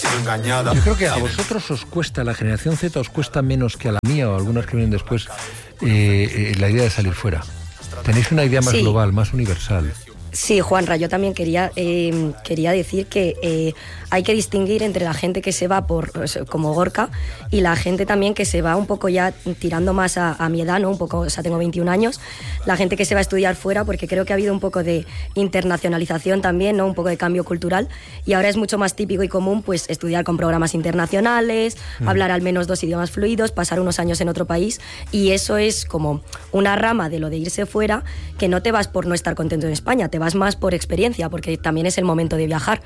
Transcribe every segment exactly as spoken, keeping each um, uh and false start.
engañada. Yo creo que a vosotros os cuesta, la generación Z os cuesta menos que a la mía o a algunas que vienen después, eh, eh, la idea de salir fuera. Tenéis una idea más Sí. global, más universal. Sí, Juanra, yo también quería, eh, quería decir que eh, hay que distinguir entre la gente que se va por como Gorka y la gente también que se va un poco ya tirando más a, a mi edad, ¿no? Un poco, o sea, tengo veintiún años, la gente que se va a estudiar fuera, porque creo que ha habido un poco de internacionalización también, ¿no? Un poco de cambio cultural, y ahora es mucho más típico y común pues estudiar con programas internacionales, mm. hablar al menos dos idiomas fluidos, pasar unos años en otro país, y eso es como una rama de lo de irse fuera, que no te vas por no estar contento en España, te vas más por experiencia, porque también es el momento de viajar.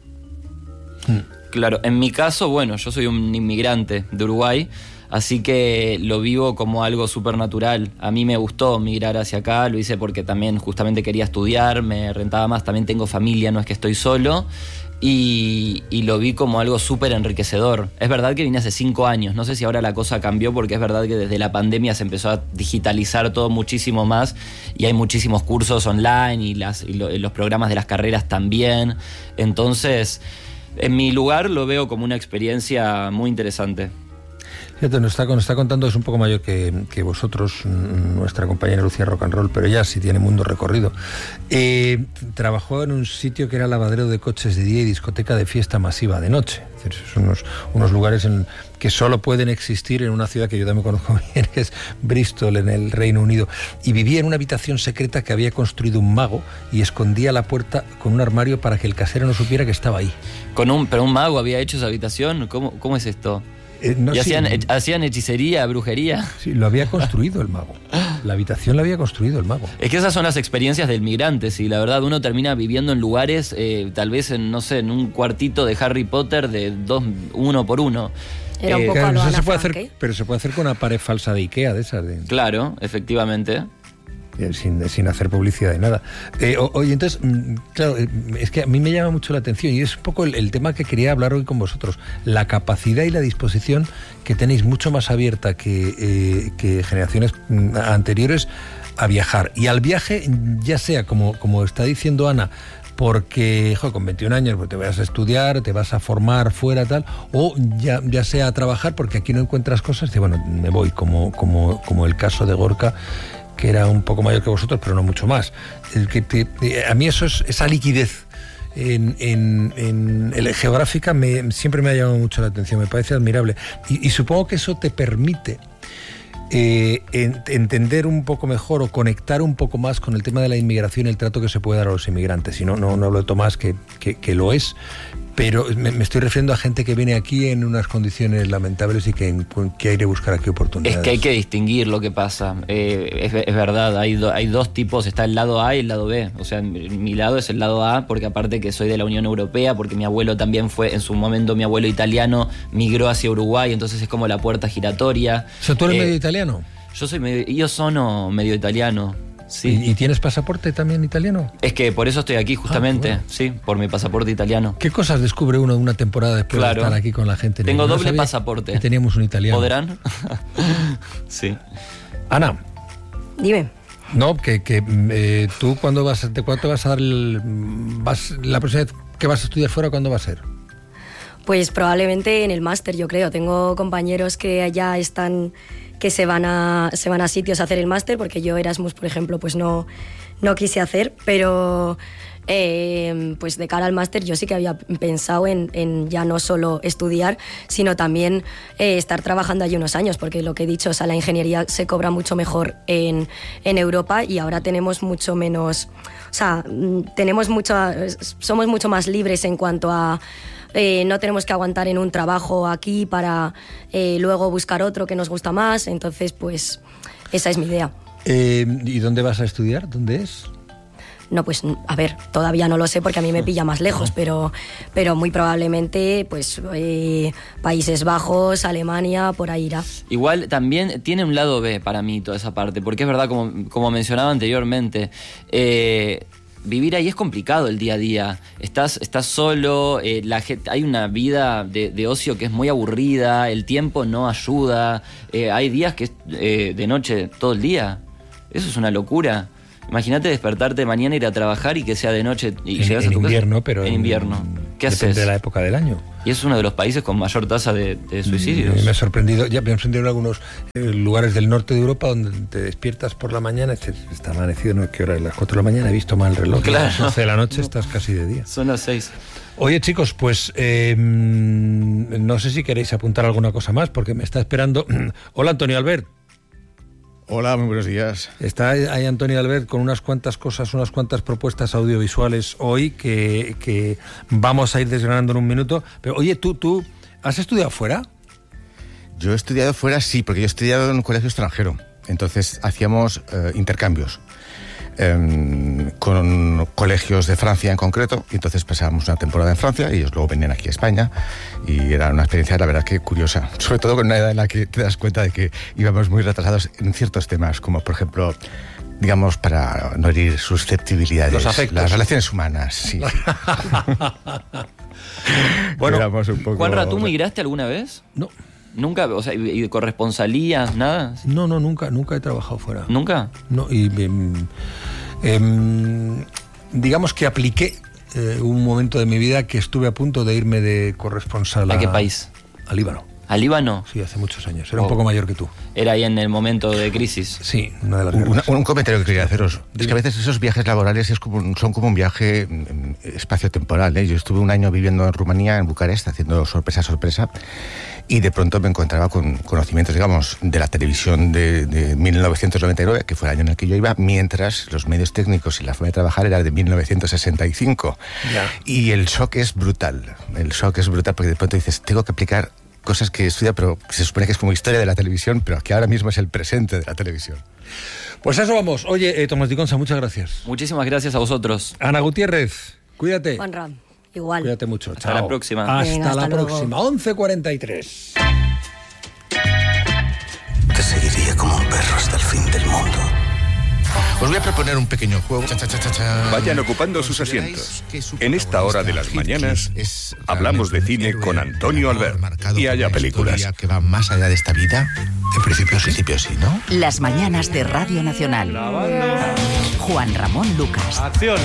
Claro, en mi caso, bueno, yo soy un inmigrante de Uruguay, así que lo vivo como algo súper natural. A mí me gustó migrar hacia acá, lo hice porque también justamente quería estudiar, me rentaba más, también tengo familia, no es que estoy solo, y, y lo vi como algo súper enriquecedor. Es verdad que vine hace cinco años, no sé si ahora la cosa cambió, porque es verdad que desde la pandemia se empezó a digitalizar todo muchísimo más y hay muchísimos cursos online y, las, y lo, los programas de las carreras también. Entonces, en mi lugar lo veo como una experiencia muy interesante. Fíjate, nos está, nos está contando, es un poco mayor que, que vosotros, nuestra compañera Lucía Rock and Roll, pero ella sí tiene mundo recorrido. Eh, trabajó en un sitio que era lavadero de coches de día y discoteca de fiesta masiva de noche. Es decir, son unos, unos lugares en, que solo pueden existir en una ciudad que yo también conozco bien, que es Bristol, en el Reino Unido. Y vivía en una habitación secreta que había construido un mago y escondía la puerta con un armario para que el casero no supiera que estaba ahí. Con un, ¿Pero un mago había hecho esa habitación? ¿Cómo, cómo es esto? Eh, no, ¿Y hacían, sí, hacían hechicería, brujería? Sí, lo había construido el mago. La habitación la había construido el mago. Es que esas son las experiencias del migrante, sí. La verdad, uno termina viviendo en lugares, eh, tal vez en, no sé, en un cuartito de Harry Potter de dos, uno por uno. Era un eh, poco claro, a lo eso Ana se puede Frank, hacer, ¿eh? pero se puede hacer con una pared falsa de Ikea, de esas. De, Claro, efectivamente. Sin, sin hacer publicidad de nada. Eh, oye, entonces, claro, es que a mí me llama mucho la atención y es un poco el, el tema que quería hablar hoy con vosotros. La capacidad y la disposición que tenéis mucho más abierta que, eh, que generaciones anteriores a viajar. Y al viaje, ya sea, como, como está diciendo Ana, porque jo, con veintiún años pues, te vas a estudiar, te vas a formar fuera, tal, o ya, ya sea a trabajar porque aquí no encuentras cosas, y bueno, me voy, como, como, como el caso de Gorka, que era un poco mayor que vosotros, pero no mucho más. El que te, a mí eso es, esa liquidez en, en, en el, geográfica me, siempre me ha llamado mucho la atención, me parece admirable. Y, y supongo que eso te permite eh, en, entender un poco mejor o conectar un poco más con el tema de la inmigración y el trato que se puede dar a los inmigrantes. Y no, no, no hablo de Tomás, que, que, que lo es, pero me, me estoy refiriendo a gente que viene aquí en unas condiciones lamentables y que quiere buscar aquí oportunidades. Es que hay que distinguir lo que pasa. Eh, es, es verdad, hay, do, hay dos tipos, está el lado A y el lado B. O sea, mi lado es el lado A, porque aparte que soy de la Unión Europea, porque mi abuelo también fue, en su momento mi abuelo italiano migró hacia Uruguay, entonces es como la puerta giratoria. O sea, ¿tú eres eh, medio italiano? Yo soy medio, yo sono medio italiano. Sí. ¿Y, ¿Y tienes pasaporte también italiano? Es que por eso estoy aquí justamente, ah, bueno. Sí, por mi pasaporte italiano. ¿Qué cosas descubre uno de una temporada después claro. de estar aquí con la gente? Tengo no doble pasaporte. Que teníamos un italiano. ¿Podrán? Sí. Ana. Dime. No, que, que eh, tú cuándo vas, ¿de cuánto vas a dar el, vas, la próxima vez que vas a estudiar fuera, cuándo va a ser? Pues probablemente en el máster, yo creo. Tengo compañeros que ya están, que se van a, se van a sitios a hacer el máster, porque yo Erasmus, por ejemplo, pues no, no quise hacer, pero eh, pues de cara al máster yo sí que había pensado en, en ya no solo estudiar, sino también eh, estar trabajando allí unos años, porque lo que he dicho, o sea, la ingeniería se cobra mucho mejor en, en Europa y ahora tenemos mucho menos, o sea, tenemos mucho, somos mucho más libres en cuanto a Eh, no tenemos que aguantar en un trabajo aquí para eh, luego buscar otro que nos gusta más. Entonces, pues, esa es mi idea. Eh, ¿Y dónde vas a estudiar? ¿Dónde es? No, pues, a ver, todavía no lo sé porque a mí me pilla más lejos, pero, pero muy probablemente, pues, eh, Países Bajos, Alemania, por ahí irá. Igual también tiene un lado B para mí toda esa parte, porque es verdad, como, como mencionaba anteriormente, eh, vivir ahí es complicado el día a día. Estás, estás solo, eh, la gente, hay una vida de, de ocio que es muy aburrida, el tiempo no ayuda, eh, hay días que es eh, de noche todo el día. Eso es una locura. Imagínate despertarte mañana, ir a trabajar y que sea de noche y en, llegas en a tu invierno, casa. pero en invierno. ¿Qué Depende haces? de la época del año. Y es uno de los países con mayor tasa de, de suicidios. Me ha sorprendido, ya me han sorprendido algunos eh, lugares del norte de Europa donde te despiertas por la mañana, este, está amanecido, no sé qué hora, a las cuatro de la mañana, he visto mal el reloj, Claro. a las once de la noche estás casi de día. Son las seis. Oye, chicos, pues eh, no sé si queréis apuntar alguna cosa más, porque me está esperando. Hola, Antonio Albert. Hola, muy buenos días. Está ahí Antonio Albert con unas cuantas cosas, unas cuantas propuestas audiovisuales hoy que, que vamos a ir desgranando en un minuto. Pero oye, ¿tú, tú has estudiado fuera? Yo he estudiado fuera, sí, porque yo he estudiado en un colegio extranjero. Entonces hacíamos eh, intercambios eh, con colegios de Francia en concreto. Y entonces pasábamos una temporada en Francia y ellos luego venían aquí a España. Y era una experiencia, la verdad, que curiosa. Sobre todo con una edad en la que te das cuenta de que íbamos muy retrasados en ciertos temas, como por ejemplo, digamos, para no herir susceptibilidades. Los afectos. Las relaciones humanas, sí. Bueno, Éramos un poco... Juanra, ¿tú migraste alguna vez? No, ¿Nunca? O sea, ¿y de corresponsalías? ¿Nada? no, no, nunca, nunca he trabajado fuera. ¿Nunca? No, y em, em, digamos que apliqué eh, un momento de mi vida que estuve a punto de irme de corresponsal ¿A qué país? Al Líbano. ¿Al Líbano? Sí, hace muchos años. Era Oh. un poco mayor que tú. Era ahí en el momento de crisis. Sí, una de las Un, guerras. un comentario que quería haceros. Es que a veces esos viajes laborales es como, un- son como un viaje mm, espacio-temporal, ¿eh? Yo estuve un año viviendo en Rumanía, en Bucarest, haciendo sorpresa, sorpresa, y de pronto me encontraba con conocimientos, digamos, de la televisión de, de mil novecientos noventa y nueve, que fue el año en el que yo iba, mientras los medios técnicos y la forma de trabajar era de mil novecientos sesenta y cinco. Ya. Y el shock es brutal. El shock es brutal porque de pronto dices, tengo que aplicar cosas que estudia, pero que se supone que es como historia de la televisión, pero que ahora mismo es el presente de la televisión. Pues a eso vamos. Oye, eh, Tomás Diconsa, muchas gracias. Muchísimas gracias a vosotros. Ana Gutiérrez, cuídate. Juan Ram, igual. Cuídate mucho. Hasta Chao. la próxima. Hasta Venga, hasta la luego. próxima. once cuarenta y tres. Te seguiría como un perro hasta el fin del mundo. Os voy a proponer un pequeño juego. Cha, cha, cha, cha, cha. Vayan ocupando sus ¿Consideráis asientos. que su En esta hora de las protagonista, mañanas Heathcliff, es hablamos de realmente cine un con héroe Antonio ganador, Albert marcado y por haya una películas. historia que va más allá de esta vida? En principio sí. En principio sí, ¿no? Las mañanas de Radio Nacional. Juan Ramón Lucas.